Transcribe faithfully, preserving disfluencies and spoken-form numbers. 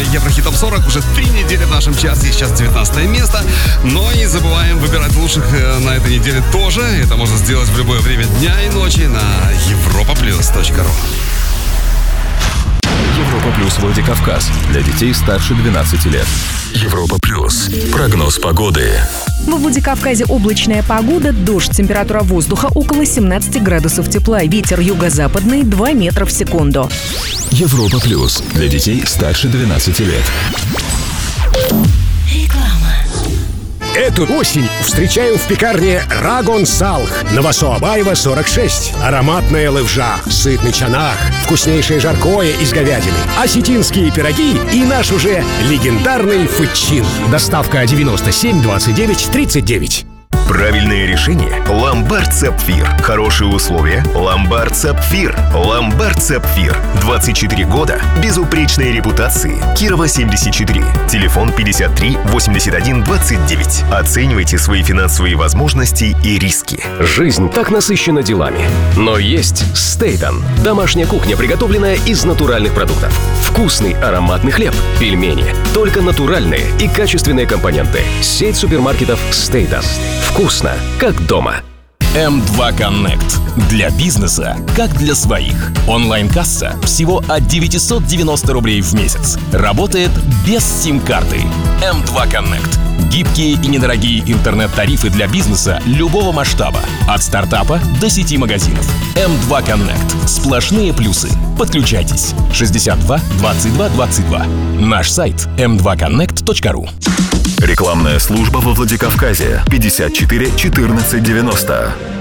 Еврохит Топ сорок. Уже три недели в нашем чарте, сейчас девятнадцатое место. Но не забываем выбирать лучших на этой неделе тоже. Это можно сделать в любое время дня и ночи на европа плюс точка ру. Европа Плюс Владикавказ. Для детей старше двенадцати лет. Европа Плюс. Прогноз погоды. В Владикавказе облачная погода, дождь, температура воздуха около семнадцати градусов тепла, ветер юго-западный два метра в секунду. Европа Плюс. Для детей старше двенадцати лет. Эту осень встречаем в пекарне Рагон Салх. Новосоабаева, сорок шесть. Ароматная левжа, сытный чанах, вкуснейшее жаркое из говядины, осетинские пироги и наш уже легендарный фычин. Доставка девяносто семь двадцать девять тридцать девять. Правильное решение – Ломбард Сапфир. Хорошие условия – Ломбард Сапфир. Ломбард Сапфир. двадцать четыре года. Безупречной репутации. Кирова, семьдесят четыре. Телефон пятьдесят три восемьдесят один двадцать девять. Оценивайте свои финансовые возможности и риски. Жизнь так насыщена делами. Но есть Стейтон. Домашняя кухня, приготовленная из натуральных продуктов. Вкусный ароматный хлеб, пельмени. Только натуральные и качественные компоненты. Сеть супермаркетов Стейтон. Вкусно, как дома. эм два Connect. Для бизнеса, как для своих. Онлайн-касса всего от девятьсот девяносто рублей в месяц. Работает без сим-карты. эм два Connect. Гибкие и недорогие интернет-тарифы для бизнеса любого масштаба. От стартапа до сети магазинов. эм два Connect. Сплошные плюсы. Подключайтесь. шестьдесят два двадцать два двадцать два. Наш сайт эм два коннект точка ру. Рекламная служба во Владикавказе. пятьдесят четыре четырнадцать девяносто.